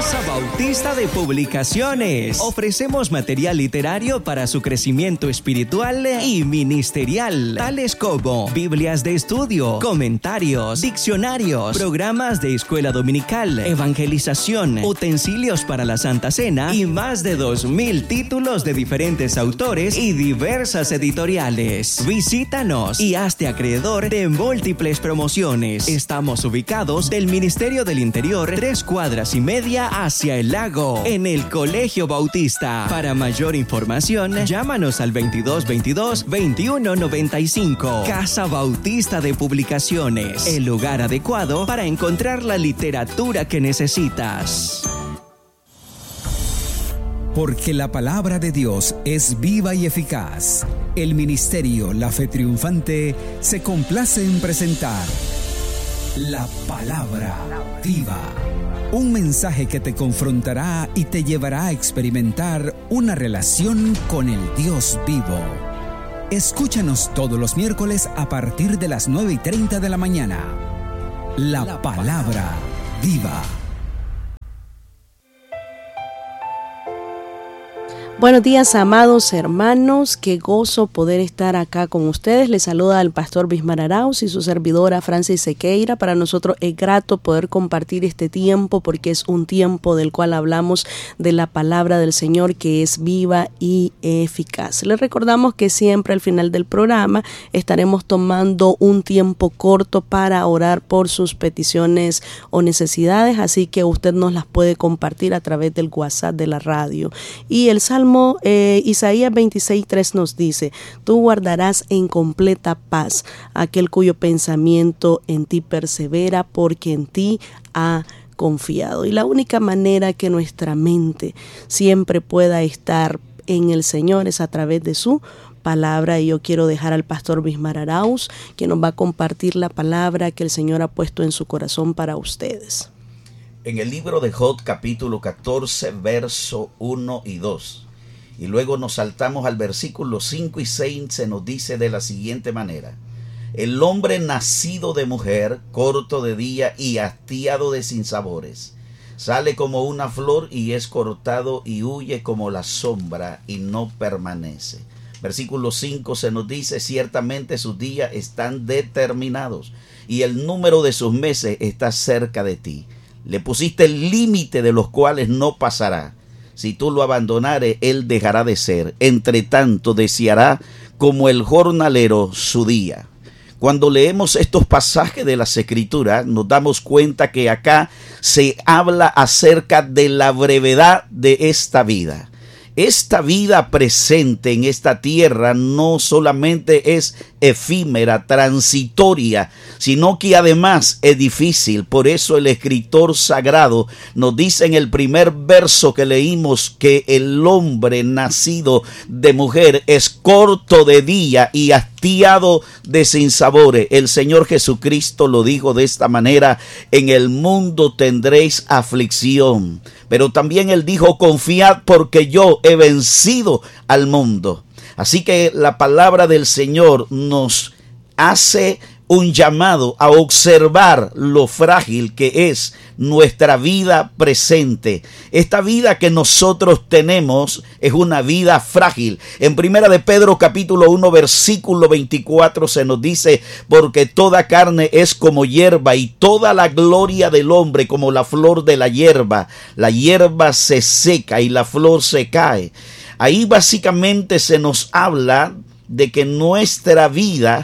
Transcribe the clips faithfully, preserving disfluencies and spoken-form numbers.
Casa Bautista de Publicaciones. Ofrecemos material literario para su crecimiento espiritual y ministerial, tales como Biblias de estudio, comentarios, diccionarios, programas de escuela dominical, evangelización, utensilios para la Santa Cena y más de dos mil títulos de diferentes autores y diversas editoriales. Visítanos y hazte acreedor de múltiples promociones. Estamos ubicados del Ministerio del Interior, tres cuadras y media hacia el lago, en el Colegio Bautista. Para mayor información, llámanos al veintidós veintidós veintiuno noventa y cinco. Casa Bautista de Publicaciones, el lugar adecuado para encontrar la literatura que necesitas. Porque la palabra de Dios es viva y eficaz. El ministerio La Fe Triunfante se complace en presentar la palabra viva. Un mensaje que te confrontará y te llevará a experimentar una relación con el Dios vivo. Escúchanos todos los miércoles a partir de las nueve y treinta de la mañana. La, la palabra viva. Buenos días, amados hermanos, qué gozo poder estar acá con ustedes. Les saluda el pastor Bismar Arauz y su servidora Francis Sequeira. Para nosotros es grato poder compartir este tiempo porque es un tiempo del cual hablamos de la palabra del Señor que es viva y eficaz. Les recordamos que siempre al final del programa estaremos tomando un tiempo corto para orar por sus peticiones o necesidades, así que usted nos las puede compartir a través del WhatsApp de la radio. Y el Salmo Eh, Isaías veintiséis tres nos dice: tú guardarás en completa paz aquel cuyo pensamiento en ti persevera, porque en ti ha confiado. Y la única manera que nuestra mente siempre pueda estar en el Señor es a través de su palabra. Y yo quiero dejar al pastor Bismar Arauz, que nos va a compartir la palabra que el Señor ha puesto en su corazón para ustedes. En el libro de Job, capítulo catorce, verso uno y dos. Y luego nos saltamos al versículo cinco y seis, se nos dice de la siguiente manera: el hombre nacido de mujer, corto de día y hastiado de sinsabores, sale como una flor y es cortado y huye como la sombra y no permanece. Versículo cinco se nos dice: ciertamente sus días están determinados y el número de sus meses está cerca de ti. Le pusiste el límite de los cuales no pasará. Si tú lo abandonares, él dejará de ser. Entre tanto, deseará como el jornalero su día. Cuando leemos estos pasajes de las Escrituras, nos damos cuenta que acá se habla acerca de la brevedad de esta vida. Esta vida presente en esta tierra no solamente es efímera, transitoria, sino que además es difícil. Por eso el escritor sagrado nos dice en el primer verso que leímos que el hombre nacido de mujer es corto de día y hastiado de sinsabores. El Señor Jesucristo lo dijo de esta manera: en el mundo tendréis aflicción. Pero también él dijo: confiad porque yo he vencido al mundo. Así que la palabra del Señor nos hace un llamado a observar lo frágil que es nuestra vida presente. Esta vida que nosotros tenemos es una vida frágil. En primera de Pedro capítulo uno versículo veinticuatro se nos dice: porque toda carne es como hierba y toda la gloria del hombre como la flor de la hierba. La hierba se seca y la flor se cae. Ahí básicamente se nos habla de que nuestra vida,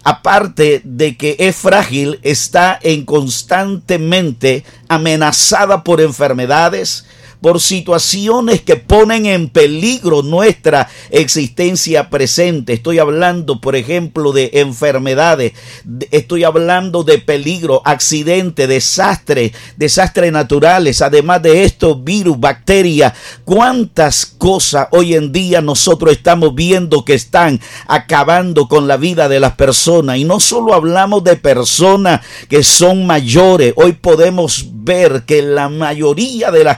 aparte de que es frágil, está en constantemente amenazada por enfermedades, por situaciones que ponen en peligro nuestra existencia presente. Estoy hablando, por ejemplo, de enfermedades, estoy hablando de peligro, accidentes, desastres, desastres naturales, además de estos virus, bacterias, cuántas cosas hoy en día nosotros estamos viendo que están acabando con la vida de las personas. Y no solo hablamos de personas que son mayores, hoy podemos ver que la mayoría de la gente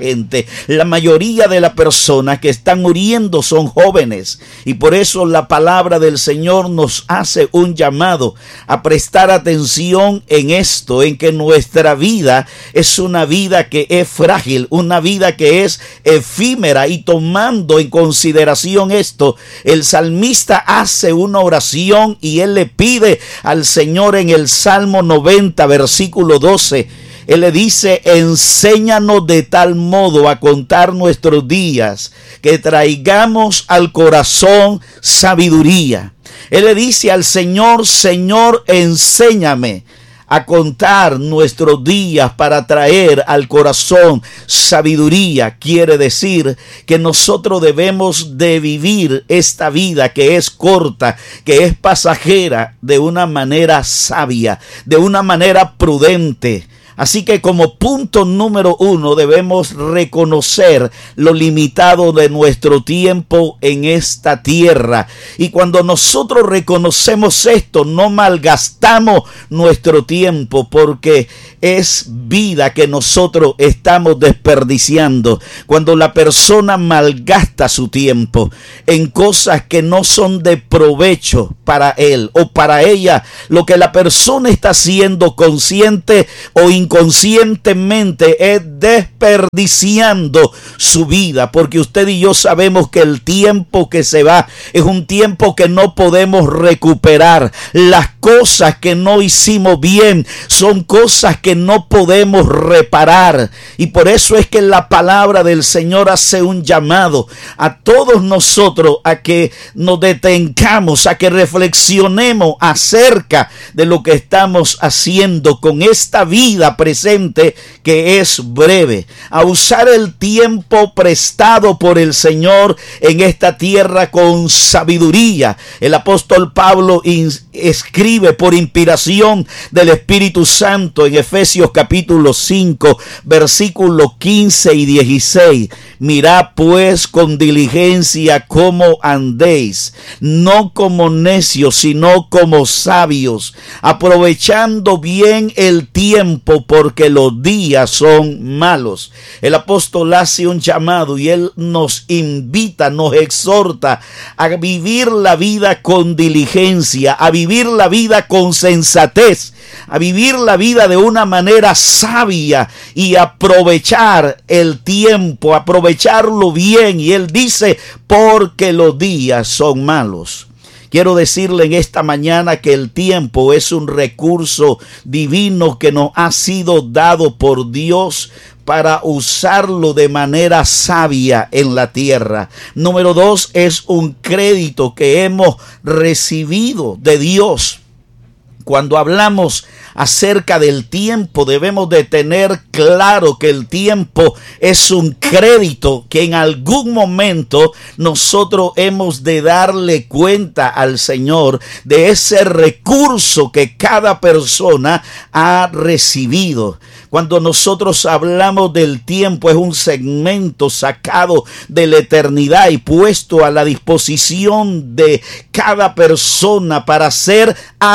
la mayoría de las personas que están muriendo son jóvenes, y por eso la palabra del Señor nos hace un llamado a prestar atención en esto, en que nuestra vida es una vida que es frágil, una vida que es efímera. Y tomando en consideración esto, el salmista hace una oración y él le pide al Señor en el Salmo noventa, versículo doce, él le dice: enséñanos de tal modo a contar nuestros días, que traigamos al corazón sabiduría. Él le dice al Señor: Señor, enséñame a contar nuestros días para traer al corazón sabiduría. Quiere decir que nosotros debemos de vivir esta vida que es corta, que es pasajera, de una manera sabia, de una manera prudente. Así que como punto número uno debemos reconocer lo limitado de nuestro tiempo en esta tierra. Y cuando nosotros reconocemos esto, no malgastamos nuestro tiempo, porque es vida que nosotros estamos desperdiciando. Cuando la persona malgasta su tiempo en cosas que no son de provecho para él o para ella, lo que la persona está haciendo consciente o inconscientemente Inconscientemente es desperdiciando su vida, porque usted y yo sabemos que el tiempo que se va es un tiempo que no podemos recuperar. Las cosas que no hicimos bien son cosas que no podemos reparar, y por eso es que la palabra del Señor hace un llamado a todos nosotros a que nos detengamos, a que reflexionemos acerca de lo que estamos haciendo con esta vida presente que es breve, a usar el tiempo prestado por el Señor en esta tierra con sabiduría. El apóstol Pablo escribe por inspiración del Espíritu Santo en Efesios capítulo cinco, versículos quince y dieciséis: mirad pues con diligencia cómo andéis, no como necios, sino como sabios, aprovechando bien el tiempo, porque los días son malos. El apóstol hace un llamado y él nos invita, nos exhorta a vivir la vida con diligencia, a vivir la vida con sensatez, a vivir la vida de una manera sabia y aprovechar el tiempo, aprovecharlo bien. Y él dice: porque los días son malos. Quiero decirle en esta mañana que el tiempo es un recurso divino que nos ha sido dado por Dios para usarlo de manera sabia en la tierra. Número dos, es un crédito que hemos recibido de Dios. Cuando hablamos acerca del tiempo, debemos de tener claro que el tiempo es un crédito que en algún momento nosotros hemos de darle cuenta al Señor de ese recurso que cada persona ha recibido. Cuando nosotros hablamos del tiempo, es un segmento sacado de la eternidad y puesto a la disposición de cada persona para ser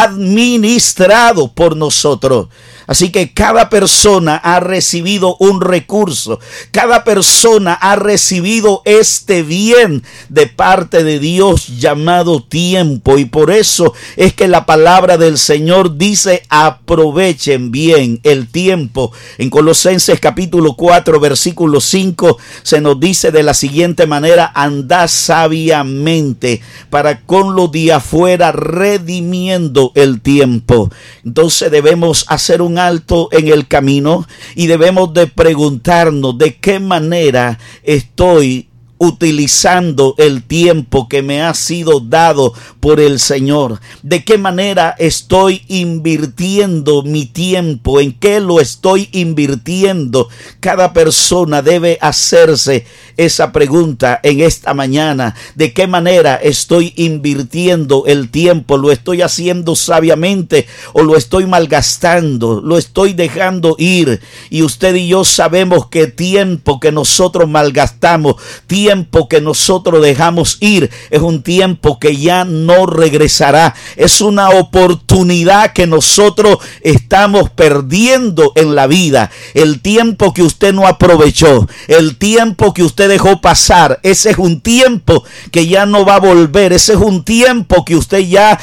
administrado por nosotros. Así que cada persona ha recibido un recurso, cada persona ha recibido este bien de parte de Dios llamado tiempo, y por eso es que la palabra del Señor dice: aprovechen bien el tiempo. En Colosenses capítulo cuatro, versículo cinco, se nos dice de la siguiente manera: andad sabiamente para con los de afuera, redimiendo el tiempo. Entonces debemos hacer un alto en el camino y debemos de preguntarnos: ¿de qué manera estoy utilizando el tiempo que me ha sido dado por el Señor? ¿De qué manera estoy invirtiendo mi tiempo? ¿En qué lo estoy invirtiendo? Cada persona debe hacerse esa pregunta en esta mañana. ¿De qué manera estoy invirtiendo el tiempo? ¿Lo estoy haciendo sabiamente o lo estoy malgastando? ¿Lo estoy dejando ir? Y usted y yo sabemos que tiempo que nosotros malgastamos, tiempo tiempo que nosotros dejamos ir, es un tiempo que ya no regresará. Es una oportunidad que nosotros estamos perdiendo en la vida. El tiempo que usted no aprovechó, el tiempo que usted dejó pasar, ese es un tiempo que ya no va a volver. Ese es un tiempo que usted ya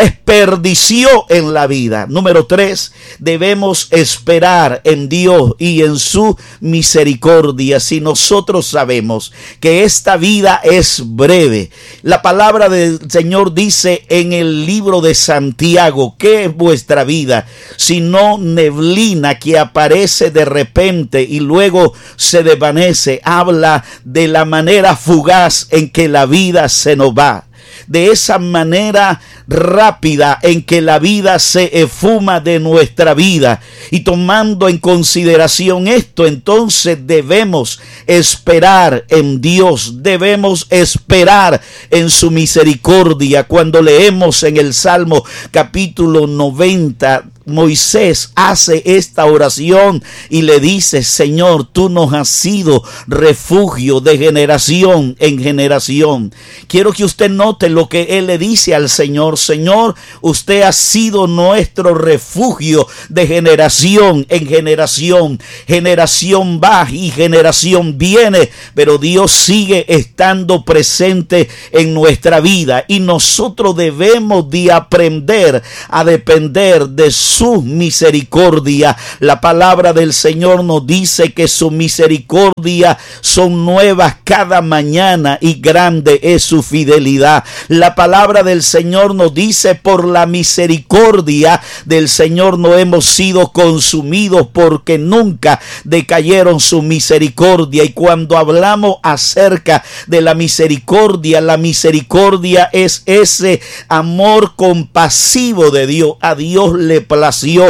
desperdició en la vida. Número tres, debemos esperar en Dios y en su misericordia. Si nosotros sabemos que esta vida es breve, la palabra del Señor dice en el libro de Santiago: ¿qué es vuestra vida? Sino neblina que aparece de repente y luego se desvanece. Habla de la manera fugaz en que la vida se nos va, de esa manera rápida en que la vida se esfuma de nuestra vida. Y tomando en consideración esto, entonces debemos esperar en Dios, debemos esperar en su misericordia. Cuando leemos en el Salmo capítulo noventa, Moisés hace esta oración y le dice: Señor, tú nos has sido refugio de generación en generación. Quiero que usted note lo que él le dice al Señor: Señor, usted ha sido nuestro refugio de generación en generación. Generación va y generación viene, pero Dios sigue estando presente en nuestra vida, y nosotros debemos de aprender a depender de su su misericordia. La palabra del Señor nos dice que su misericordia son nuevas cada mañana y grande es su fidelidad. La palabra del Señor nos dice: por la misericordia del Señor no hemos sido consumidos, porque nunca decayeron su misericordia. Y cuando hablamos acerca de la misericordia, la misericordia es ese amor compasivo de Dios. A Dios le plació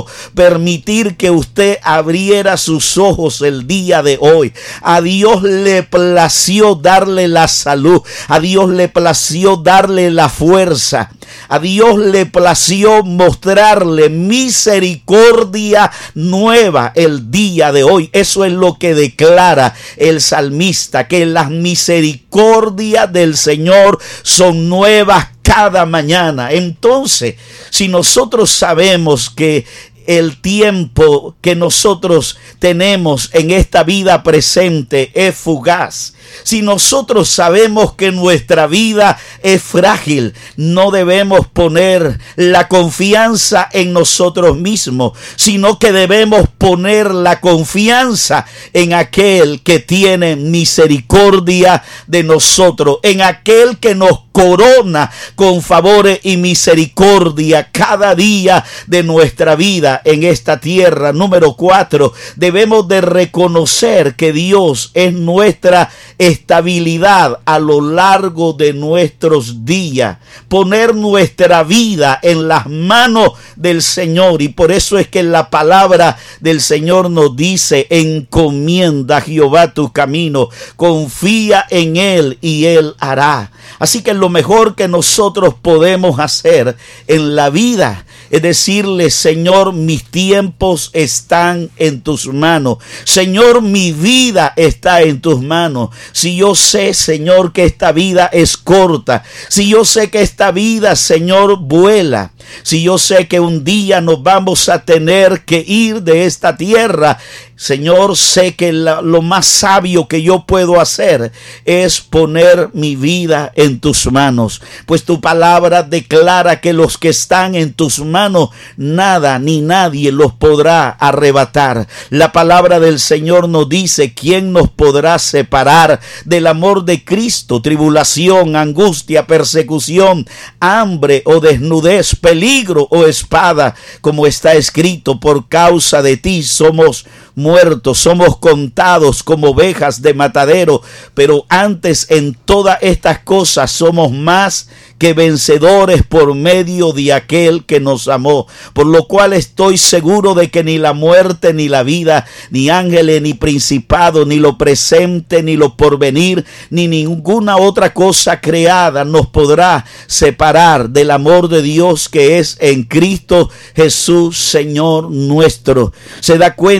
permitir que usted abriera sus ojos el día de hoy. A Dios le plació darle la salud. A Dios le plació darle la fuerza. A Dios le plació mostrarle misericordia nueva el día de hoy. Eso es lo que declara el salmista, que las misericordias del Señor son nuevas cada mañana. Entonces, si nosotros sabemos que el tiempo que nosotros tenemos en esta vida presente es fugaz, si nosotros sabemos que nuestra vida es frágil, no debemos poner la confianza en nosotros mismos, sino que debemos poner la confianza en aquel que tiene misericordia de nosotros, en aquel que nos corona con favores y misericordia cada día de nuestra vida en esta tierra. Número cuatro, debemos de reconocer que Dios es nuestra estabilidad a lo largo de nuestros días, poner nuestra vida en las manos del Señor. Y por eso es que la palabra del Señor nos dice: encomienda a Jehová tu camino, confía en Él y Él hará. Así que lo mejor que nosotros podemos hacer en la vida es decirle: Señor, mis tiempos están en tus manos. Señor, mi vida está en tus manos. Si yo sé, Señor, que esta vida es corta, si yo sé que esta vida, Señor, vuela, si yo sé que un día nos vamos a tener que ir de esta tierra, Señor, sé que la, lo más sabio que yo puedo hacer es poner mi vida en tus manos, pues tu palabra declara que los que están en tus manos, nada ni nadie los podrá arrebatar. La palabra del Señor nos dice: ¿quién nos podrá separar del amor de Cristo? Tribulación, angustia, persecución, hambre o desnudez, peligro o espada. Como está escrito: por causa de ti somos muertos, somos contados como ovejas de matadero, pero antes en todas estas cosas somos más que vencedores por medio de aquel que nos amó, por lo cual estoy seguro de que ni la muerte, ni la vida, ni ángeles, ni principado, ni lo presente, ni lo porvenir, ni ninguna otra cosa creada nos podrá separar del amor de Dios que es en Cristo Jesús, Señor nuestro. ¿Se da cuenta?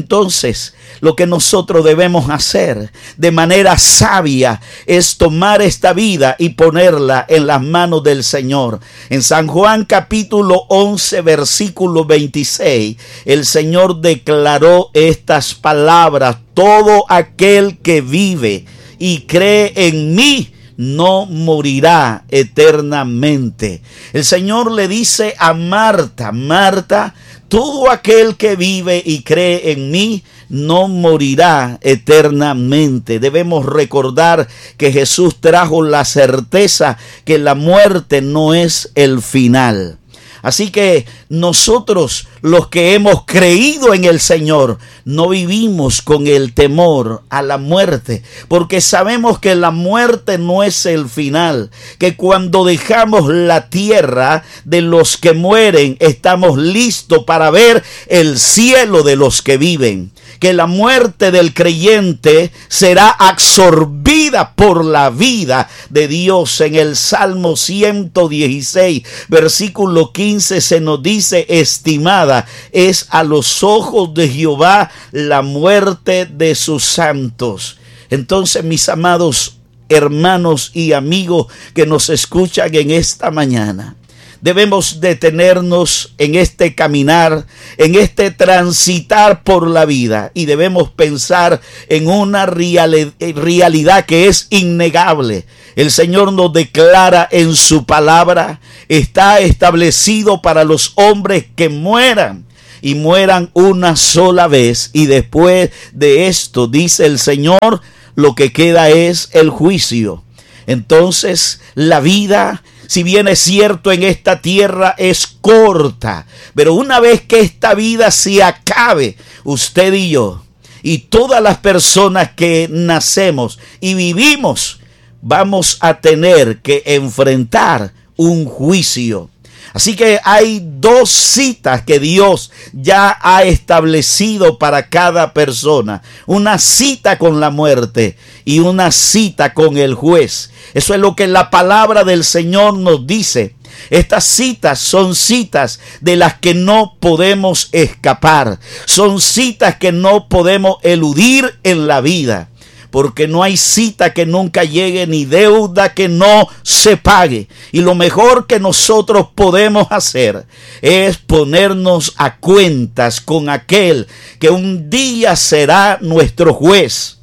entonces lo que nosotros debemos hacer de manera sabia es tomar esta vida y ponerla en las manos del Señor. En San Juan capítulo once versículo veintiséis, el Señor declaró estas palabras: todo aquel que vive y cree en mí no morirá eternamente. El Señor le dice a Marta: Marta, todo aquel que vive y cree en mí no morirá eternamente. Debemos recordar que Jesús trajo la certeza que la muerte no es el final. Así que nosotros, los que hemos creído en el Señor, no vivimos con el temor a la muerte, porque sabemos que la muerte no es el final, que cuando dejamos la tierra de los que mueren, estamos listos para ver el cielo de los que viven, que la muerte del creyente será absorbida por la vida de Dios. En el Salmo ciento dieciséis, versículo quince, se nos dice: estimada es a los ojos de Jehová la muerte de sus santos. Entonces, mis amados hermanos y amigos que nos escuchan en esta mañana, debemos detenernos en este caminar, en este transitar por la vida, y debemos pensar en una real, realidad que es innegable. El Señor nos declara en su palabra: está establecido para los hombres que mueran, y mueran una sola vez, y después de esto, dice el Señor, lo que queda es el juicio. Entonces, la vida, si bien es cierto, en esta tierra es corta, pero una vez que esta vida se acabe, usted y yo, y todas las personas que nacemos y vivimos, vamos a tener que enfrentar un juicio. Así que hay dos citas que Dios ya ha establecido para cada persona: una cita con la muerte y una cita con el juez. Eso es lo que la palabra del Señor nos dice. Estas citas son citas de las que no podemos escapar. Son citas que no podemos eludir en la vida, porque no hay cita que nunca llegue, ni deuda que no se pague. Y lo mejor que nosotros podemos hacer es ponernos a cuentas con aquel que un día será nuestro juez.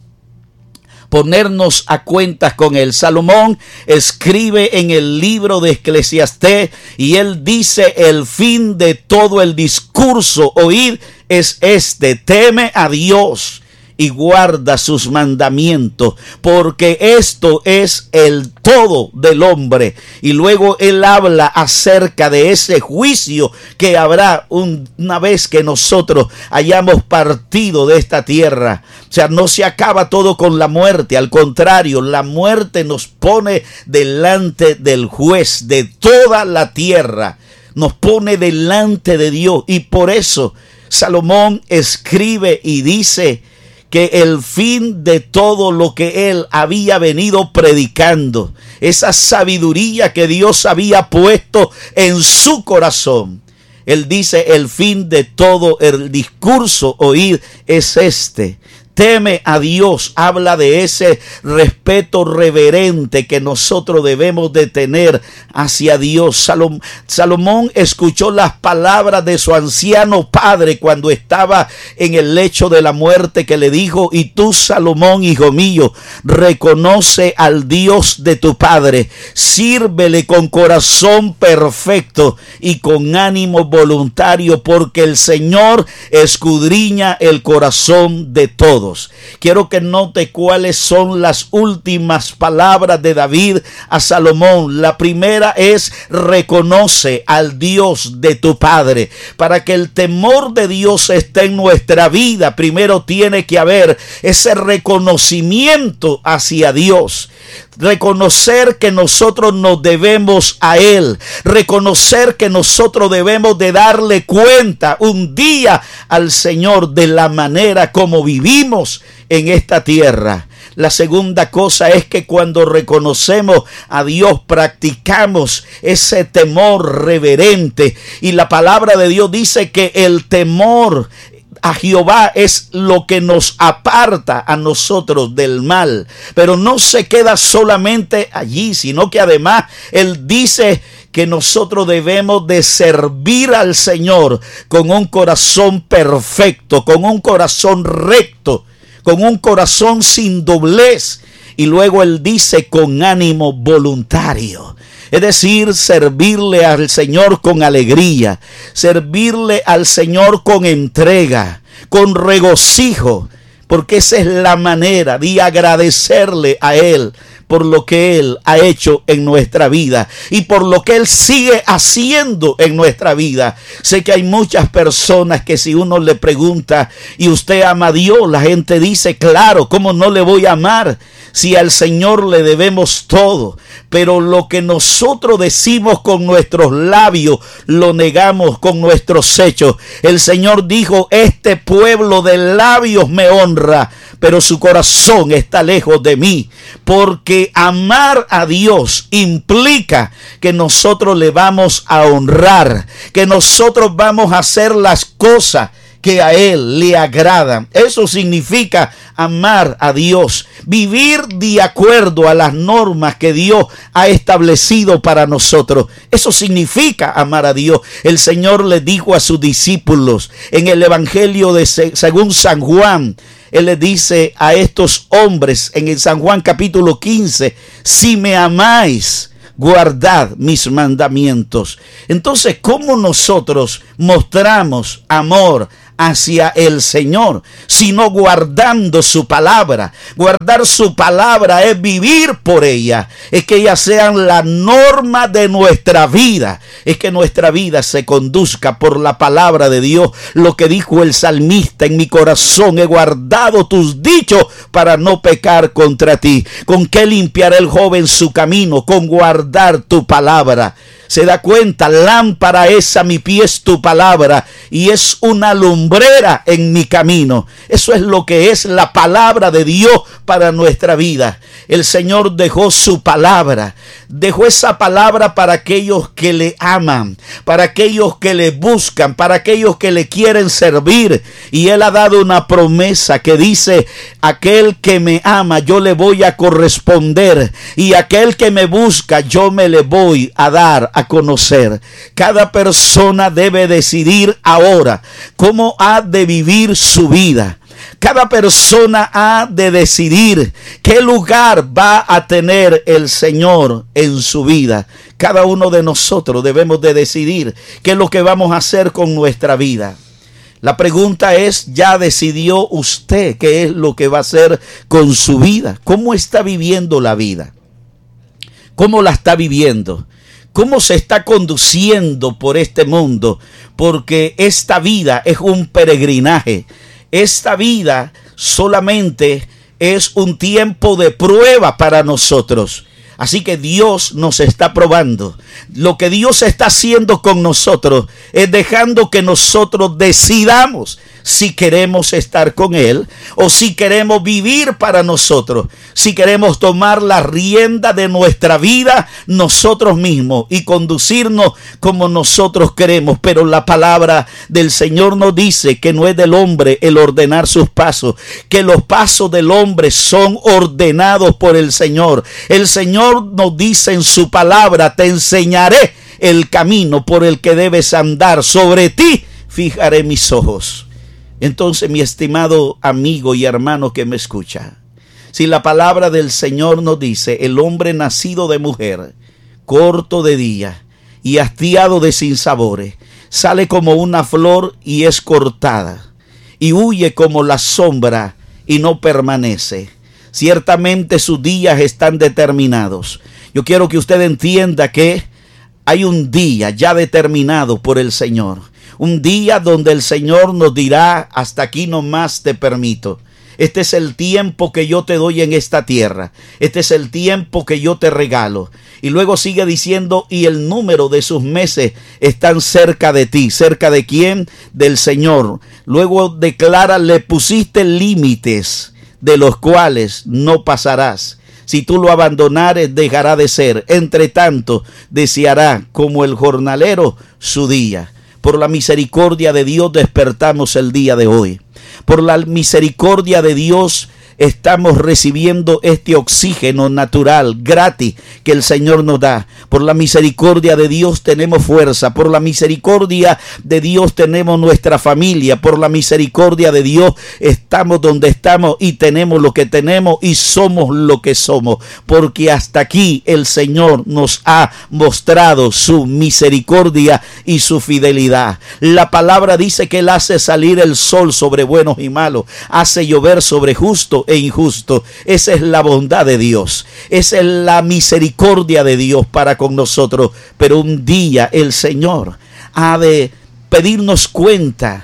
Ponernos a cuentas con él. Salomón escribe en el libro de Eclesiastés, y él dice: el fin de todo el discurso oír es este: teme a Dios y guarda sus mandamientos, porque esto es el todo del hombre. Y luego él habla acerca de ese juicio que habrá una vez que nosotros hayamos partido de esta tierra. O sea, no se acaba todo con la muerte. Al contrario, la muerte nos pone delante del juez de toda la tierra. Nos pone delante de Dios. Y por eso Salomón escribe y dice que el fin de todo lo que él había venido predicando, esa sabiduría que Dios había puesto en su corazón, él dice: el fin de todo el discurso oír es este: teme a Dios. Habla de ese respeto reverente que nosotros debemos de tener hacia Dios. Salom, Salomón escuchó las palabras de su anciano padre cuando estaba en el lecho de la muerte, que le dijo: y tú, Salomón, hijo mío, reconoce al Dios de tu padre, sírvele con corazón perfecto y con ánimo voluntario, porque el Señor escudriña el corazón de todos. Quiero que note cuáles son las últimas palabras de David a Salomón. La primera es: reconoce al Dios de tu padre. Para que el temor de Dios esté en nuestra vida, primero tiene que haber ese reconocimiento hacia Dios. Reconocer que nosotros nos debemos a Él. Reconocer que nosotros debemos de darle cuenta un día al Señor de la manera como vivimos en esta tierra. La segunda cosa es que cuando reconocemos a Dios, practicamos ese temor reverente. Y la palabra de Dios dice que el temor a Jehová es lo que nos aparta a nosotros del mal. Pero no se queda solamente allí, sino que además Él dice que nosotros debemos de servir al Señor con un corazón perfecto, con un corazón recto, con un corazón sin doblez. Y luego Él dice con ánimo voluntario. Es decir, servirle al Señor con alegría, servirle al Señor con entrega, con regocijo, porque esa es la manera de agradecerle a Él por lo que Él ha hecho en nuestra vida y por lo que Él sigue haciendo en nuestra vida. Sé que hay muchas personas que si uno le pregunta, ¿y usted ama a Dios? La gente dice, claro, ¿cómo no le voy a amar si al Señor le debemos todo? Pero lo que nosotros decimos con nuestros labios, lo negamos con nuestros hechos. El Señor dijo, este pueblo de labios me honra, pero su corazón está lejos de mí. Porque amar a Dios implica que nosotros le vamos a honrar, que nosotros vamos a hacer las cosas que a Él le agradan. Eso significa amar a Dios, vivir de acuerdo a las normas que Dios ha establecido para nosotros. Eso significa amar a Dios. El Señor le dijo a sus discípulos en el Evangelio de según San Juan, Él le dice a estos hombres en el San Juan capítulo quince, si me amáis, guardad mis mandamientos. Entonces, ¿cómo nosotros mostramos amor hacia el Señor? Sino guardando su palabra. Guardar su palabra es vivir por ella. Es que ellas sean la norma de nuestra vida. Es que nuestra vida se conduzca por la palabra de Dios. Lo que dijo el salmista, en mi corazón he guardado tus dichos para no pecar contra ti. ¿Con qué limpiará el joven su camino? Con guardar tu palabra. Se da cuenta, lámpara es a mi pies tu palabra y es una lumbrera en mi camino. Eso es lo que es la palabra de Dios para nuestra vida. El Señor dejó su palabra, dejó esa palabra para aquellos que le aman, para aquellos que le buscan, para aquellos que le quieren servir. Y Él ha dado una promesa que dice, aquel que me ama yo le voy a corresponder y aquel que me busca yo me le voy a dar a conocer. Cada persona debe decidir ahora cómo ha de vivir su vida. Cada persona ha de decidir qué lugar va a tener el Señor en su vida. Cada uno de nosotros debemos de decidir qué es lo que vamos a hacer con nuestra vida. La pregunta es, ¿ya decidió usted qué es lo que va a hacer con su vida? ¿Cómo está viviendo la vida? ¿Cómo la está viviendo? ¿Cómo se está conduciendo por este mundo? Porque esta vida es un peregrinaje. Esta vida solamente es un tiempo de prueba para nosotros. Así que Dios nos está probando. Lo que Dios está haciendo con nosotros es dejando que nosotros decidamos si queremos estar con Él o si queremos vivir para nosotros. Si queremos tomar la rienda de nuestra vida nosotros mismos y conducirnos como nosotros queremos. Pero la palabra del Señor nos dice que no es del hombre el ordenar sus pasos, que los pasos del hombre son ordenados por el Señor. El Señor nos dice en su palabra, te enseñaré el camino por el que debes andar, sobre ti fijaré mis ojos. Entonces, mi estimado amigo y hermano que me escucha, si la palabra del Señor nos dice, el hombre nacido de mujer, corto de día y hastiado de sinsabores, sale como una flor y es cortada, y huye como la sombra y no permanece. Ciertamente sus días están determinados. Yo quiero que usted entienda que hay un día ya determinado por el Señor. Un día donde el Señor nos dirá, hasta aquí nomás te permito. Este es el tiempo que yo te doy en esta tierra. Este es el tiempo que yo te regalo. Y luego sigue diciendo, y el número de sus meses están cerca de ti. ¿Cerca de quién? Del Señor. Luego declara, le pusiste límites de los cuales no pasarás. Si tú lo abandonares, dejará de ser. Entre tanto, deseará como el jornalero su día, Por la misericordia de Dios despertamos el día de hoy. Por la misericordia de Dios estamos recibiendo este oxígeno natural, gratis, que el Señor nos da. Por la misericordia de Dios tenemos fuerza. Por la misericordia de Dios tenemos nuestra familia. Por la misericordia de Dios estamos donde estamos y tenemos lo que tenemos y somos lo que somos. Porque hasta aquí el Señor nos ha mostrado su misericordia y su fidelidad. La palabra dice que Él hace salir el sol sobre buenos y malos, hace llover sobre justos e injusto. Esa es la bondad de Dios, esa es la misericordia de Dios para con nosotros. Pero un día el Señor ha de pedirnos cuenta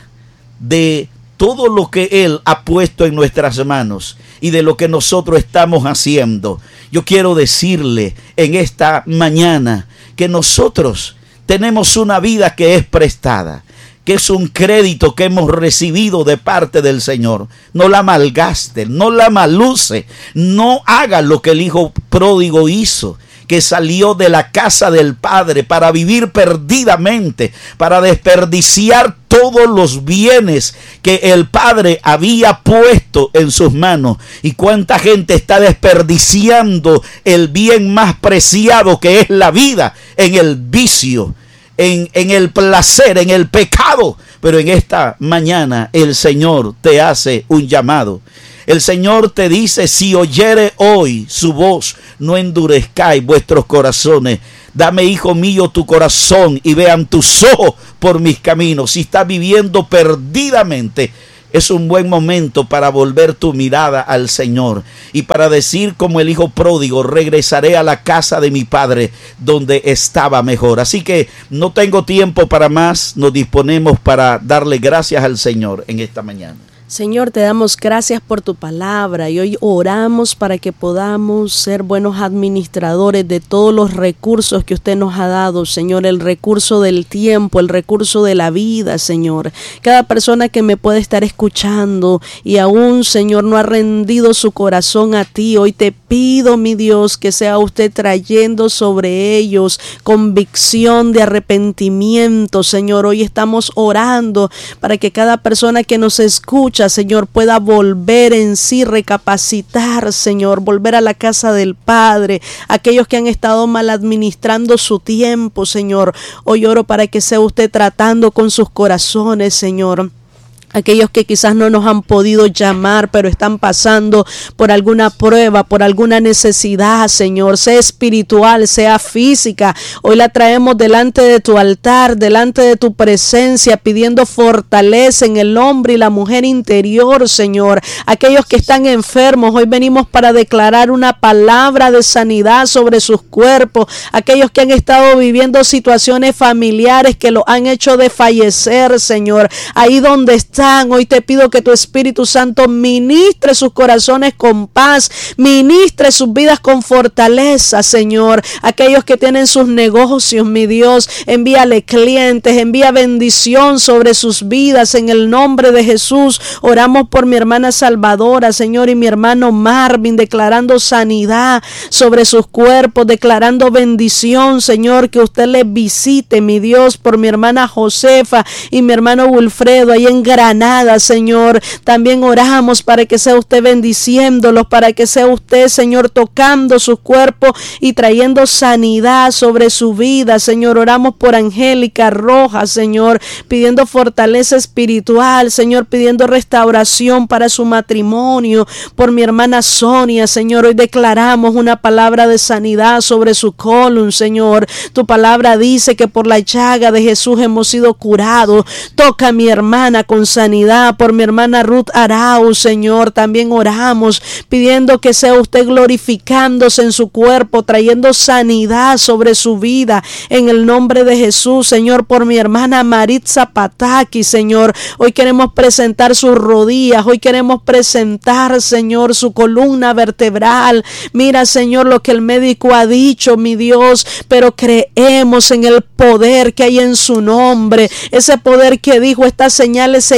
de todo lo que Él ha puesto en nuestras manos y de lo que nosotros estamos haciendo. Yo quiero decirle en esta mañana que nosotros tenemos una vida que es prestada, que es un crédito que hemos recibido de parte del Señor. No la malgaste, no la maluse, no haga lo que el hijo pródigo hizo, que salió de la casa del padre para vivir perdidamente, para desperdiciar todos los bienes que el padre había puesto en sus manos. Y cuánta gente está desperdiciando el bien más preciado, que es la vida, en el vicio, En, en el placer, en el pecado. Pero en esta mañana el Señor te hace un llamado. El Señor te dice: si oyere hoy su voz, no endurezcáis vuestros corazones. Dame, hijo mío, tu corazón y vean tus ojos por mis caminos. Si estás viviendo perdidamente, es un buen momento para volver tu mirada al Señor y para decir como el hijo pródigo: regresaré a la casa de mi padre donde estaba mejor. Así que no tengo tiempo para más. Nos disponemos para darle gracias al Señor en esta mañana. Señor, te damos gracias por tu palabra y hoy oramos para que podamos ser buenos administradores de todos los recursos que usted nos ha dado, Señor, el recurso del tiempo, el recurso de la vida, Señor. Cada persona que me puede estar escuchando y aún, Señor, no ha rendido su corazón a ti, hoy te pido, mi Dios, que sea usted trayendo sobre ellos convicción de arrepentimiento, Señor. Hoy estamos orando para que cada persona que nos escucha, Señor, pueda volver en sí, recapacitar, Señor, volver a la casa del Padre. Aquellos que han estado mal administrando su tiempo, Señor, hoy oro para que sea usted tratando con sus corazones, Señor. Aquellos que quizás no nos han podido llamar, pero están pasando por alguna prueba, por alguna necesidad, Señor, sea espiritual, sea física. Hoy la traemos delante de tu altar, delante de tu presencia, pidiendo fortaleza en el hombre y la mujer interior, Señor. Aquellos que están enfermos, hoy venimos para declarar una palabra de sanidad sobre sus cuerpos. Aquellos que han estado viviendo situaciones familiares que los han hecho desfallecer, Señor, ahí donde están, hoy te pido que tu Espíritu Santo ministre sus corazones con paz, ministre sus vidas con fortaleza, Señor. Aquellos que tienen sus negocios, mi Dios, envíale clientes, envía bendición sobre sus vidas en el nombre de Jesús. Oramos por mi hermana Salvadora, Señor, y mi hermano Marvin, declarando sanidad sobre sus cuerpos, declarando bendición, Señor, que usted les visite, mi Dios, por mi hermana Josefa y mi hermano Wilfredo, ahí en Granada. Nada, Señor, también oramos para que sea usted bendiciéndolos, para que sea usted, Señor, tocando sus cuerpos y trayendo sanidad sobre su vida, Señor. Oramos por Angélica Rojas, Señor, pidiendo fortaleza espiritual, Señor, pidiendo restauración para su matrimonio, por mi hermana Sonia, Señor. Hoy declaramos una palabra de sanidad sobre su colon, Señor. Tu palabra dice que por la llaga de Jesús hemos sido curados. Toca a mi hermana con sanidad. Por mi hermana Ruth Arau, Señor, también oramos pidiendo que sea usted glorificándose en su cuerpo, trayendo sanidad sobre su vida en el nombre de Jesús, Señor. Por mi hermana Maritza Pataki, Señor, hoy queremos presentar sus rodillas, hoy queremos presentar, Señor, su columna vertebral. Mira, Señor, lo que el médico ha dicho, mi Dios, pero creemos en el poder que hay en su nombre, ese poder que dijo: estas señales seguirán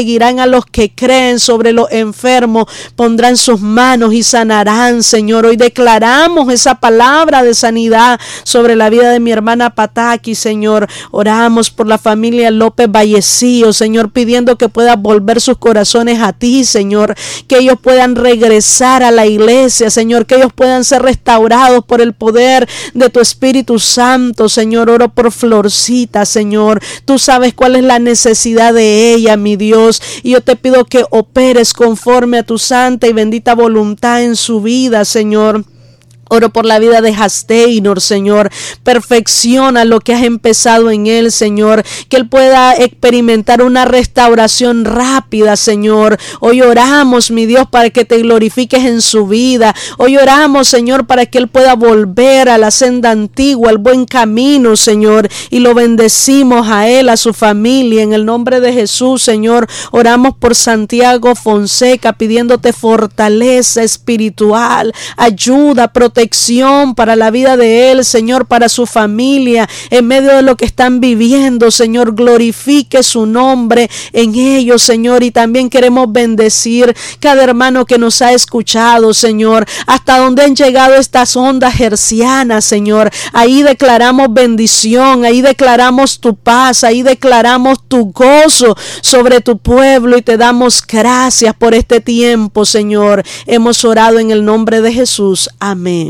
seguirán a los que creen, sobre los enfermos pondrán sus manos y sanarán, Señor. Hoy declaramos esa palabra de sanidad sobre la vida de mi hermana Pataki, Señor. Oramos por la familia López Vallecillo, Señor, pidiendo que puedas volver sus corazones a ti, Señor, que ellos puedan regresar a la iglesia, Señor, que ellos puedan ser restaurados por el poder de tu Espíritu Santo, Señor. Oro por Florcita, Señor. Tú sabes cuál es la necesidad de ella, mi Dios, y yo te pido que operes conforme a tu santa y bendita voluntad en su vida, Señor. Oro por la vida de Hasteynor, Señor. Perfecciona lo que has empezado en él, Señor. Que él pueda experimentar una restauración rápida, Señor. Hoy oramos, mi Dios, para que te glorifiques en su vida. Hoy oramos, Señor, para que él pueda volver a la senda antigua, al buen camino, Señor. Y lo bendecimos a él, a su familia, en el nombre de Jesús, Señor. Oramos por Santiago Fonseca, pidiéndote fortaleza espiritual, ayuda, protección. Protección para la vida de él, Señor, para su familia, en medio de lo que están viviendo, Señor. Glorifique su nombre en ellos, Señor, y también queremos bendecir cada hermano que nos ha escuchado, Señor, hasta donde han llegado estas ondas hercianas, Señor. Ahí declaramos bendición, ahí declaramos tu paz, ahí declaramos tu gozo sobre tu pueblo y te damos gracias por este tiempo, Señor. Hemos orado en el nombre de Jesús. Amén.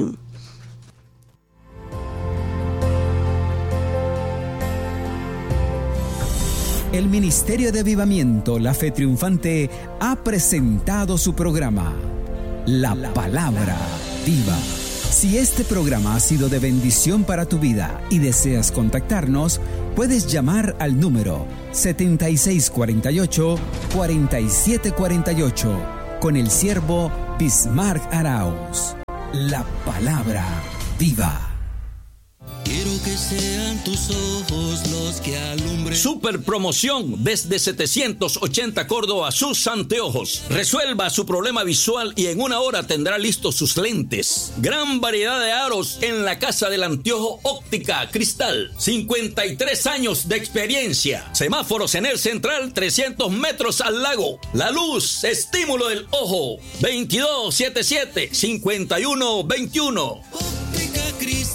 El Ministerio de Avivamiento, la Fe Triunfante, ha presentado su programa, La Palabra Viva. Si este programa ha sido de bendición para tu vida y deseas contactarnos, puedes llamar al número setenta y seis cuarenta y ocho, cuarenta y siete cuarenta y ocho con el siervo Bismarck Arauz. La Palabra Viva. Quiero que sean tus ojos los que alumbren. Super promoción desde setecientos ochenta Córdoba, sus anteojos. Resuelva su problema visual y en una hora tendrá listos sus lentes. Gran variedad de aros en la Casa del Anteojo Óptica Cristal. cincuenta y tres años de experiencia. Semáforos en el central, trescientos metros al lago. La luz, estímulo del ojo. veintidós setenta y siete, cincuenta y uno veintiuno. Óptica Cristal.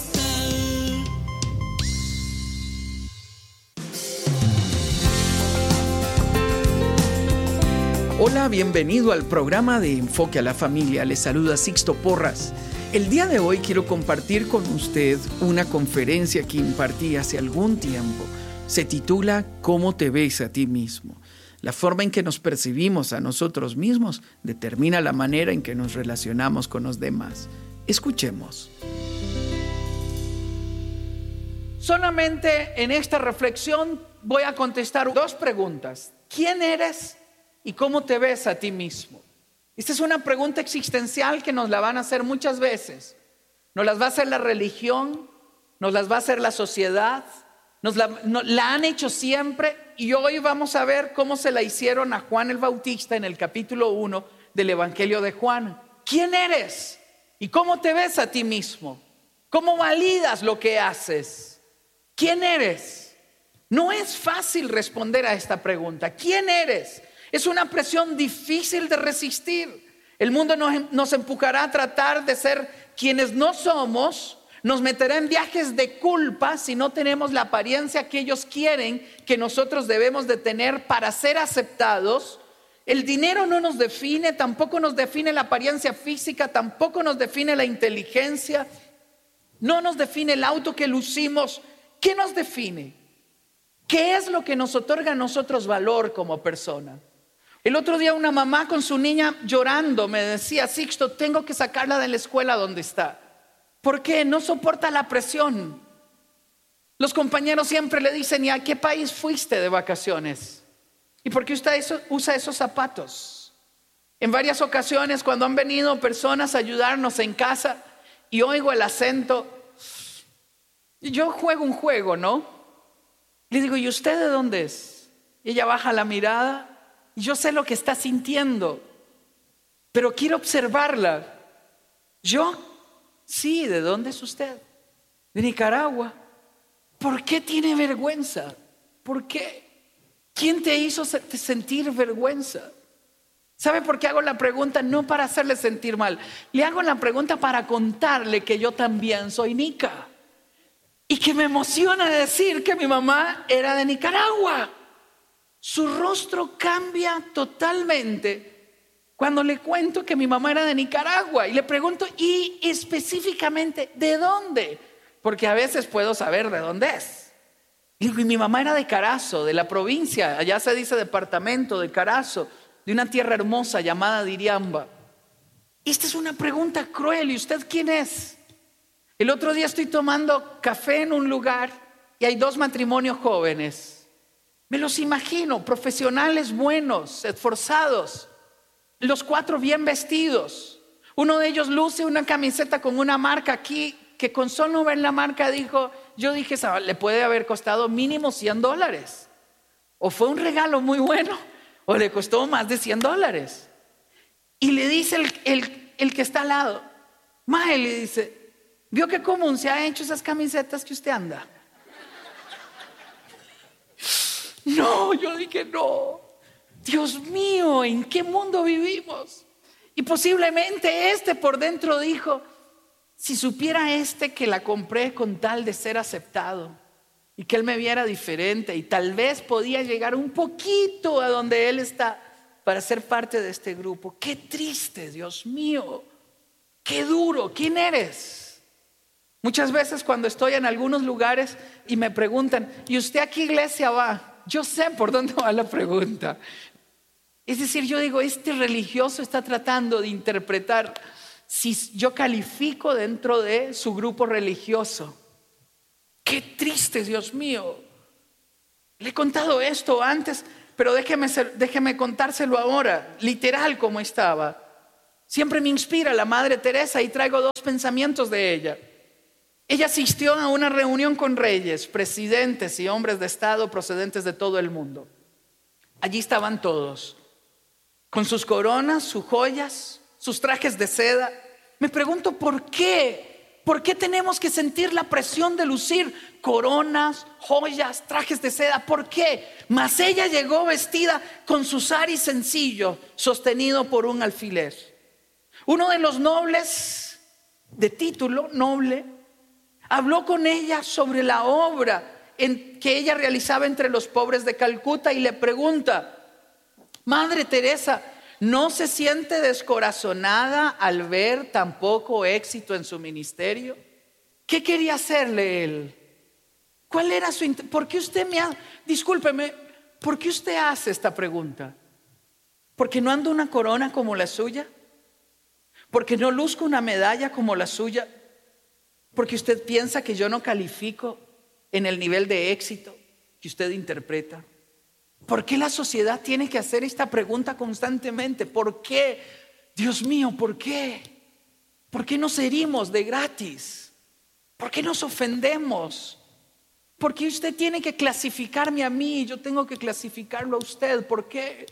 Hola, bienvenido al programa de Enfoque a la Familia. Les saluda Sixto Porras. El día de hoy quiero compartir con usted una conferencia que impartí hace algún tiempo. Se titula ¿Cómo te ves a ti mismo? La forma en que nos percibimos a nosotros mismos determina la manera en que nos relacionamos con los demás. Escuchemos. Solamente en esta reflexión voy a contestar dos preguntas. ¿Quién eres? ¿Y cómo te ves a ti mismo? Esta es una pregunta existencial que nos la van a hacer muchas veces. Nos las va a hacer la religión, nos las va a hacer la sociedad, nos la, nos, la han hecho siempre, y hoy vamos a ver cómo se la hicieron a Juan el Bautista en el capítulo uno del Evangelio de Juan. ¿Quién eres? ¿Y cómo te ves a ti mismo? ¿Cómo validas lo que haces? ¿Quién eres? No es fácil responder a esta pregunta. ¿Quién eres? Es una presión difícil de resistir. El mundo nos, nos empujará a tratar de ser quienes no somos, nos meterá en viajes de culpa si no tenemos la apariencia que ellos quieren que nosotros debemos de tener para ser aceptados. El dinero no nos define, tampoco nos define la apariencia física, tampoco nos define la inteligencia, no nos define el auto que lucimos. ¿Qué nos define? ¿Qué es lo que nos otorga a nosotros valor como persona? El otro día una mamá con su niña llorando me decía: Sixto, tengo que sacarla de la escuela donde está. ¿Por qué? No soporta la presión. Los compañeros siempre le dicen: ¿y a qué país fuiste de vacaciones? ¿Y por qué usted eso, usa esos zapatos? En varias ocasiones cuando han venido personas a ayudarnos en casa y oigo el acento, yo juego un juego, ¿no? Le digo: ¿y usted de dónde es? Y ella baja la mirada. Yo sé lo que está sintiendo, pero quiero observarla. ¿Yo? Sí, ¿de dónde es usted? De Nicaragua. ¿Por qué tiene vergüenza? ¿Por qué? ¿Quién te hizo sentir vergüenza? ¿Sabe por qué hago la pregunta? No para hacerle sentir mal. Le hago la pregunta para contarle que yo también soy nica. Y que me emociona decir que mi mamá era de Nicaragua. Su rostro cambia totalmente cuando le cuento que mi mamá era de Nicaragua. Y le pregunto, ¿y específicamente de dónde? Porque a veces puedo saber de dónde es. Y mi mamá era de Carazo, de la provincia. Allá se dice departamento de Carazo, de una tierra hermosa llamada Diriamba. Esta es una pregunta cruel. ¿Y usted quién es? El otro día estoy tomando café en un lugar y hay dos matrimonios jóvenes. Me los imagino, profesionales buenos, esforzados, los cuatro bien vestidos. Uno de ellos luce una camiseta con una marca aquí que con solo ver la marca dijo, yo dije, le puede haber costado mínimo cien dólares. O fue un regalo muy bueno, o le costó más de cien dólares. Y le dice el, el, el que está al lado, Mae, le dice, ¿vio qué común se ha hecho esas camisetas que usted anda? No, yo dije no. Dios mío, ¿en qué mundo vivimos? Y posiblemente este por dentro dijo, si supiera este que la compré con tal de ser aceptado y que él me viera diferente y tal vez podía llegar un poquito a donde él está para ser parte de este grupo. Qué triste, Dios mío, qué duro. ¿Quién eres? Muchas veces cuando estoy en algunos lugares y me preguntan, ¿y usted a qué iglesia va? Yo sé por dónde va la pregunta. Es decir, yo digo, este religioso está tratando de interpretar si yo califico dentro de su grupo religioso. Qué triste, Dios mío. Le he contado esto antes, pero déjeme, déjeme contárselo ahora, literal como estaba. Siempre me inspira la Madre Teresa y traigo dos pensamientos de ella. Ella asistió a una reunión con reyes, presidentes y hombres de estado procedentes de todo el mundo. Allí estaban todos, con sus coronas, sus joyas, sus trajes de seda. Me pregunto ¿por qué? ¿Por qué tenemos que sentir la presión de lucir coronas, joyas, trajes de seda? ¿Por qué? Mas ella llegó vestida con su sari sencillo, sostenido por un alfiler. Uno de los nobles, de título noble, habló con ella sobre la obra en que ella realizaba entre los pobres de Calcuta y le pregunta, Madre Teresa, ¿no se siente descorazonada al ver tan poco éxito en su ministerio? ¿Qué quería hacerle él? ¿Cuál era su int- ¿Por qué usted me ha... Discúlpeme, ¿por qué usted hace esta pregunta? ¿Porque no ando una corona como la suya? ¿Porque no luzco una medalla como la suya? ¿Porque usted piensa que yo no califico en el nivel de éxito que usted interpreta? ¿Por qué la sociedad tiene que hacer esta pregunta constantemente? ¿Por qué? Dios mío, ¿por qué? ¿Por qué nos herimos de gratis? ¿Por qué nos ofendemos? ¿Por qué usted tiene que clasificarme a mí y yo tengo que clasificarlo a usted? ¿Por qué?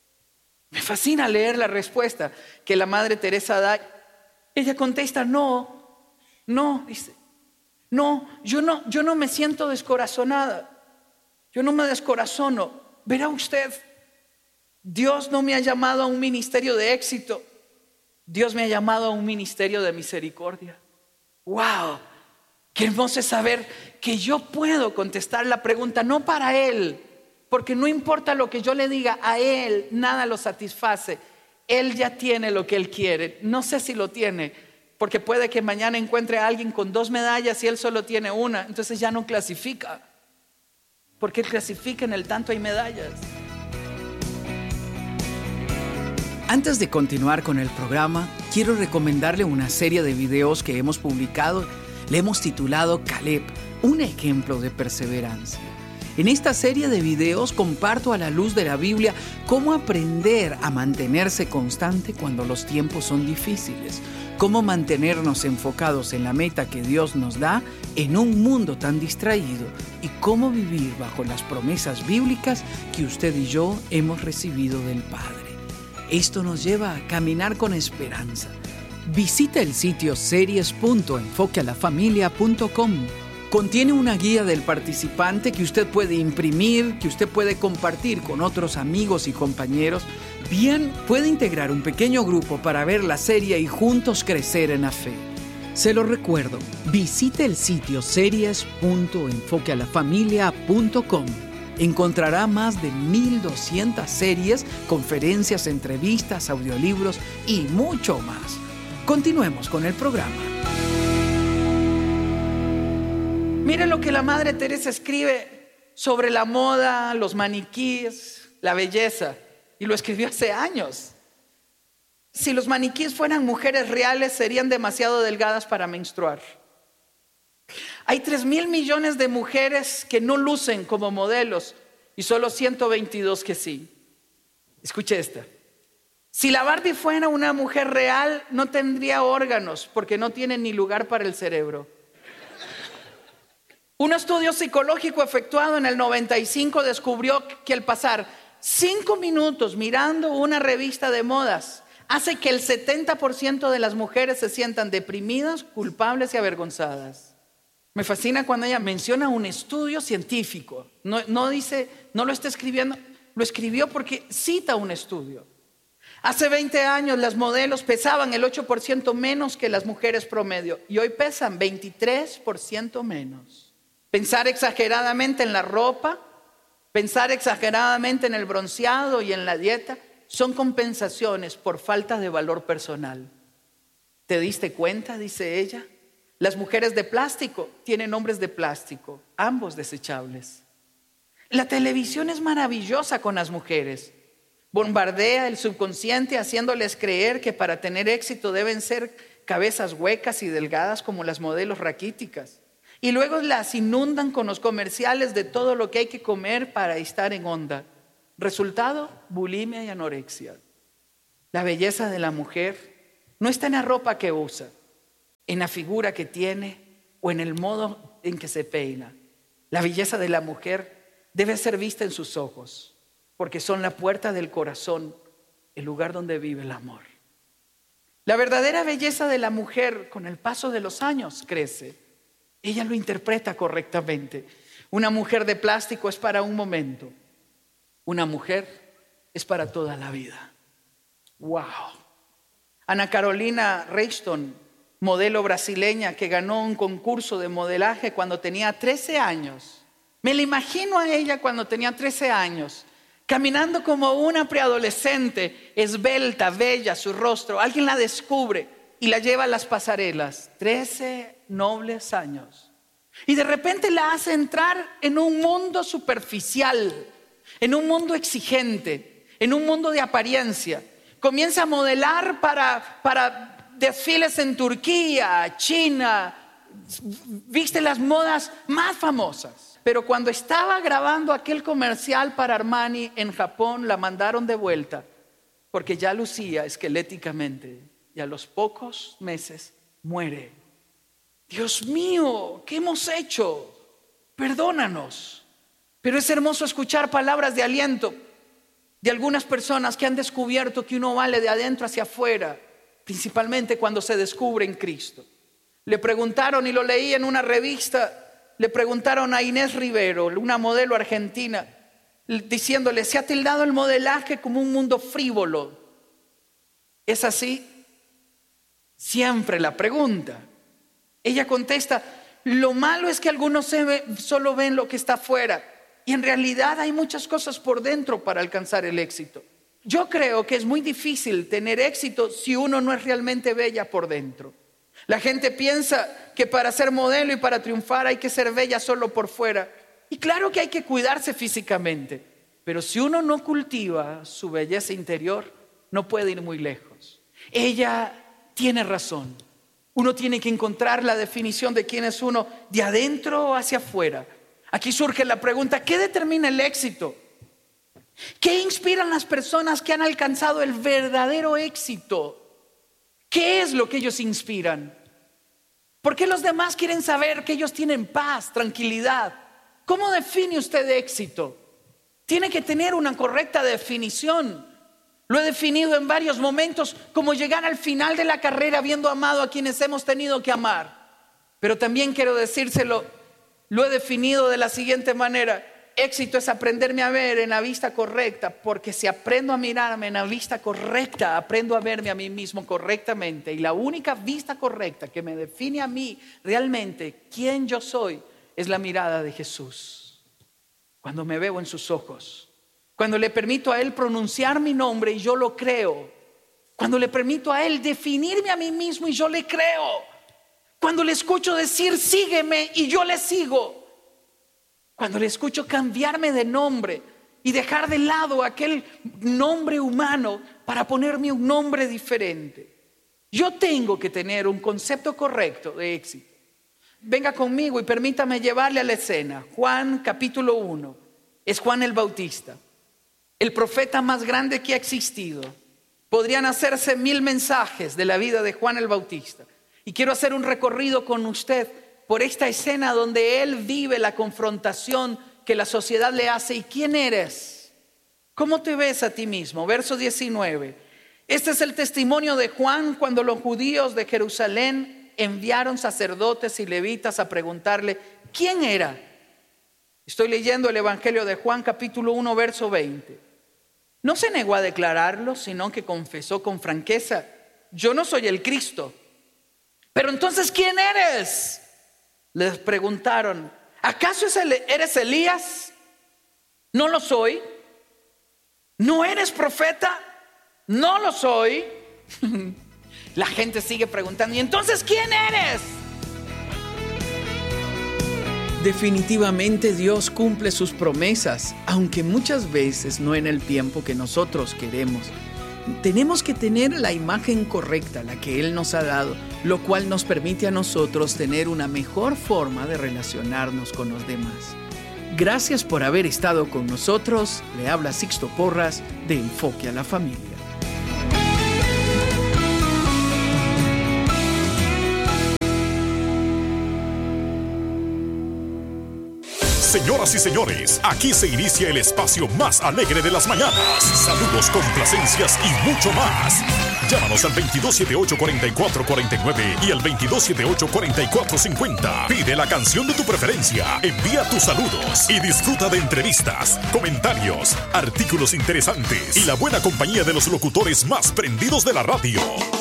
Me fascina leer la respuesta que la Madre Teresa da. Ella contesta, no, no, dice, no, yo no, yo no me siento descorazonada. Yo no me descorazono. Verá usted, Dios no me ha llamado a un ministerio de éxito. Dios me ha llamado a un ministerio de misericordia. ¡Wow! Qué hermoso es saber que yo puedo contestar la pregunta, no para Él, porque no importa lo que yo le diga a Él, nada lo satisface. Él ya tiene lo que Él quiere. No sé si lo tiene, porque puede que mañana encuentre a alguien con dos medallas y Él solo tiene una, entonces ya no clasifica. Porque Él clasifica en el tanto hay medallas. Antes de continuar con el programa, quiero recomendarle una serie de videos que hemos publicado. Le hemos titulado Caleb, un ejemplo de perseverancia. En esta serie de videos comparto a la luz de la Biblia cómo aprender a mantenerse constante cuando los tiempos son difíciles, cómo mantenernos enfocados en la meta que Dios nos da en un mundo tan distraído y cómo vivir bajo las promesas bíblicas que usted y yo hemos recibido del Padre. Esto nos lleva a caminar con esperanza. Visita el sitio series punto enfoque a la familia punto com. Contiene una guía del participante que usted puede imprimir, que usted puede compartir con otros amigos y compañeros. Bien, puede integrar un pequeño grupo para ver la serie y juntos crecer en la fe. Se lo recuerdo, visite el sitio series punto enfoque a la familia punto com. Encontrará más de mil doscientas series, conferencias, entrevistas, audiolibros y mucho más. Continuemos con el programa. Mire lo que la Madre Teresa escribe sobre la moda, los maniquíes, la belleza. Y lo escribió hace años. Si los maniquíes fueran mujeres reales, serían demasiado delgadas para menstruar. Hay tres mil millones de mujeres que no lucen como modelos y solo ciento veintidós que sí. Escuche esta. Si la Barbie fuera una mujer real, no tendría órganos porque no tiene ni lugar para el cerebro. Un estudio psicológico efectuado en el noventa y cinco descubrió que al pasar cinco minutos mirando una revista de modas hace que el setenta por ciento de las mujeres se sientan deprimidas, culpables y avergonzadas. Me fascina cuando ella menciona un estudio científico. No, no dice, no lo está escribiendo, lo escribió porque cita un estudio. Hace veinte años las modelos pesaban el ocho por ciento menos que las mujeres promedio y hoy pesan veintitrés por ciento menos. Pensar exageradamente en la ropa, pensar exageradamente en el bronceado y en la dieta son compensaciones por falta de valor personal. ¿Te diste cuenta?, dice ella. Las mujeres de plástico tienen hombres de plástico, ambos desechables. La televisión es maravillosa con las mujeres. Bombardea el subconsciente haciéndoles creer que para tener éxito deben ser cabezas huecas y delgadas como las modelos raquíticas. Y luego las inundan con los comerciales de todo lo que hay que comer para estar en onda. Resultado, bulimia y anorexia. La belleza de la mujer no está en la ropa que usa, en la figura que tiene o en el modo en que se peina. La belleza de la mujer debe ser vista en sus ojos, porque son la puerta del corazón, el lugar donde vive el amor. La verdadera belleza de la mujer con el paso de los años crece. Ella lo interpreta correctamente. Una mujer de plástico es para un momento. Una mujer es para toda la vida. ¡Wow! Ana Carolina Reiston, modelo brasileña que ganó un concurso de modelaje cuando tenía trece años. Me la imagino a ella cuando tenía trece años, caminando como una preadolescente, esbelta, bella, su rostro. Alguien la descubre y la lleva a las pasarelas. trece nobles años. Y de repente la hace entrar en un mundo superficial, en un mundo exigente, en un mundo de apariencia. Comienza a modelar para, para desfiles en Turquía, China, viste las modas más famosas. Pero cuando estaba grabando aquel comercial para Armani en Japón, la mandaron de vuelta porque ya lucía esqueléticamente y a los pocos meses muere. Dios mío, ¿qué hemos hecho? Perdónanos. Pero es hermoso escuchar palabras de aliento de algunas personas que han descubierto que uno vale de adentro hacia afuera, principalmente cuando se descubre en Cristo. Le preguntaron, y lo leí en una revista, le preguntaron a Inés Rivero, una modelo argentina, diciéndole, se ha tildado el modelaje como un mundo frívolo. ¿Es así? Siempre la pregunta. Ella contesta, lo malo es que algunos se ve, solo ven lo que está afuera y en realidad hay muchas cosas por dentro para alcanzar el éxito. Yo creo que es muy difícil tener éxito si uno no es realmente bella por dentro. La gente piensa que para ser modelo y para triunfar hay que ser bella solo por fuera. Y claro que hay que cuidarse físicamente, pero si uno no cultiva su belleza interior, no puede ir muy lejos. Ella tiene razón. Uno tiene que encontrar la definición de quién es uno de adentro hacia afuera. Aquí surge la pregunta, ¿qué determina el éxito? ¿Qué inspiran las personas que han alcanzado el verdadero éxito? ¿Qué es lo que ellos inspiran? ¿Por qué los demás quieren saber que ellos tienen paz, tranquilidad? ¿Cómo define usted éxito? Tiene que tener una correcta definición. Lo he definido en varios momentos como llegar al final de la carrera habiendo amado a quienes hemos tenido que amar. Pero también quiero decírselo lo he definido de la siguiente manera: éxito es aprenderme a ver en la vista correcta, porque si aprendo a mirarme en la vista correcta, aprendo a verme a mí mismo correctamente. Y la única vista correcta que me define a mí realmente quién yo soy es la mirada de Jesús. Cuando me veo en sus ojos, cuando le permito a Él pronunciar mi nombre y yo lo creo, cuando le permito a Él definirme a mí mismo y yo le creo, cuando le escucho decir sígueme y yo le sigo, cuando le escucho cambiarme de nombre y dejar de lado aquel nombre humano para ponerme un nombre diferente. Yo tengo que tener un concepto correcto de éxito. Venga conmigo y permítame llevarle a la escena. Juan capítulo uno. Es Juan el Bautista, el profeta más grande que ha existido. Podrían hacerse mil mensajes de la vida de Juan el Bautista. Y quiero hacer un recorrido con usted por esta escena donde él vive la confrontación que la sociedad le hace. ¿Y quién eres? ¿Cómo te ves a ti mismo? Verso diecinueve. Este es el testimonio de Juan cuando los judíos de Jerusalén enviaron sacerdotes y levitas a preguntarle ¿quién era? Estoy leyendo el Evangelio de Juan capítulo uno verso veinte. No se negó a declararlo, sino que confesó con franqueza: yo no soy el Cristo. Pero entonces ¿quién eres? Les preguntaron: ¿acaso eres Elías? No lo soy. ¿No eres profeta? No lo soy. La gente sigue preguntando: ¿y entonces quién eres? Definitivamente Dios cumple sus promesas, aunque muchas veces no en el tiempo que nosotros queremos. Tenemos que tener la imagen correcta, la que Él nos ha dado, lo cual nos permite a nosotros tener una mejor forma de relacionarnos con los demás. Gracias por haber estado con nosotros. Le habla Sixto Porras de Enfoque a la Familia. Señoras y señores, aquí se inicia el espacio más alegre de las mañanas. Saludos, complacencias y mucho más. Llámanos al veintidós setenta y ocho, cuarenta y cuatro cuarenta y nueve y al veintidós setenta y ocho, cuarenta y cuatro cincuenta. Pide la canción de tu preferencia, envía tus saludos y disfruta de entrevistas, comentarios, artículos interesantes y la buena compañía de los locutores más prendidos de la radio.